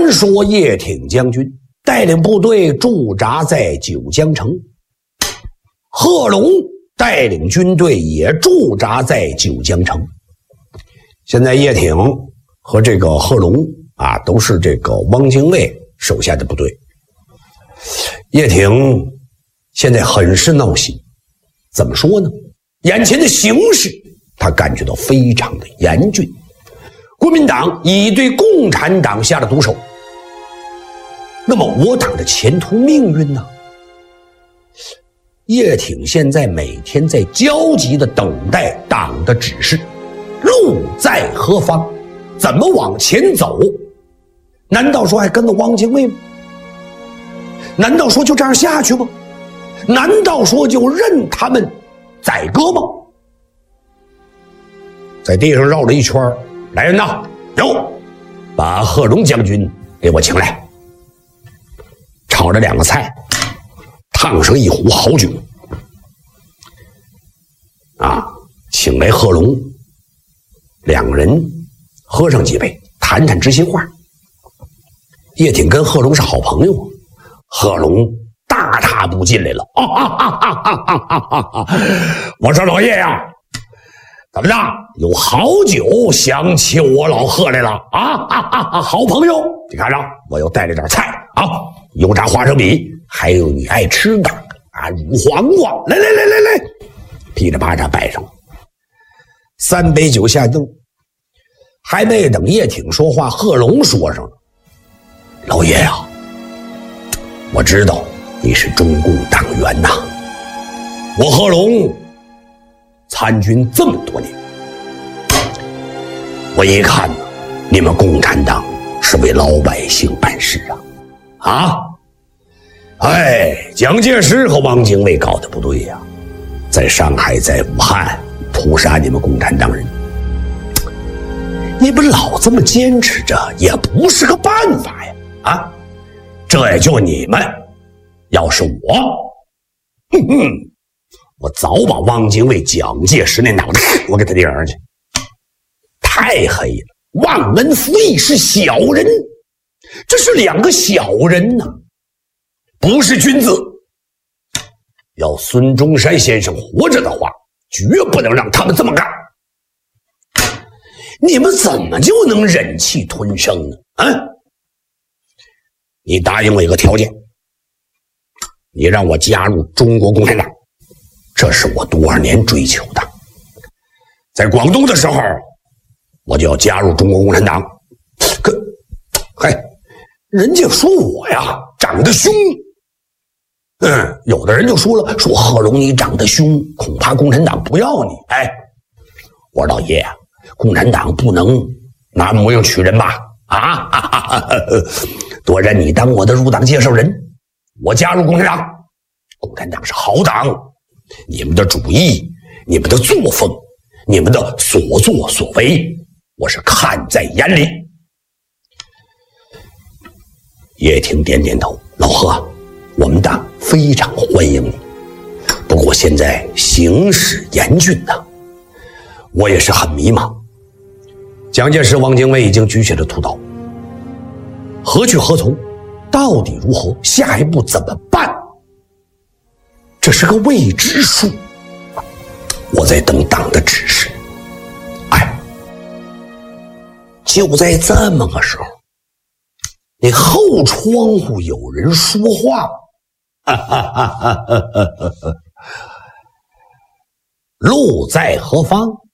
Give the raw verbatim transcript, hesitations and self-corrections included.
传说叶挺将军带领部队驻扎在九江城，贺龙带领军队也驻扎在九江城。现在叶挺和这个贺龙啊，都是这个汪精卫手下的部队。叶挺现在很是闹心，怎么说呢？眼前的形势他感觉到非常的严峻，国民党已对共产党下了毒手，那么我党的前途命运呢？叶挺现在每天在焦急地等待党的指示，路在何方？怎么往前走？难道说还跟着汪精卫吗？难道说就这样下去吗？难道说就任他们宰割吗？在地上绕了一圈，来人呐，有，把贺龙将军给我请来，炒着两个菜，烫上一壶好酒啊，请来贺龙，两个人喝上几杯，谈谈知心话。叶挺跟贺龙是好朋友，贺龙大踏步进来了，啊啊啊啊啊啊啊！我说老叶呀，怎么着？有好酒想起我老贺来了啊啊啊啊！好朋友，你看着，我又带了点菜啊，油炸花生米，还有你爱吃的啊，卤黄瓜，来来来来来，噼里啪嚓摆上。三杯酒下肚，还没等叶挺说话，贺龙说上了：“老叶呀、啊，我知道你是中共党员呐，我贺龙参军这么多年，我一看呢，你们共产党是为老百姓办事啊，啊，哎，蒋介石和汪精卫搞的不对呀、啊，在上海，在武汉屠杀你们共产党人，你们老这么坚持着也不是个办法呀，啊，这也就你们，要是我，哼哼。”我早把汪精卫、蒋介石那脑袋我给他顶上去，太黑了！忘恩负义是小人，这是两个小人呐、啊，不是君子。要孙中山先生活着的话，绝不能让他们这么干。你们怎么就能忍气吞声呢？啊！你答应我一个条件，你让我加入中国共产党。这是我多少年追求的，在广东的时候，我就要加入中国共产党。可，嗨，人家说我呀长得凶，嗯，有的人就说了，说贺龙你长得凶，恐怕共产党不要你。哎，我说老爷啊，共产党不能拿模样取人吧？啊，哈哈哈哈多认你当我的入党介绍人，我加入共产党。共产党是好党。你们的主义，你们的作风，你们的所作所为，我是看在眼里。叶挺点点头，老贺，我们党非常欢迎你。不过现在形势严峻呐、啊，我也是很迷茫。蒋介石、汪精卫已经举起了屠刀，何去何从？到底如何？下一步怎么办？这是个未知数，我在等党的指示。哎，就在这么个时候，那后窗户有人说话，哈哈哈哈哈哈，路在何方？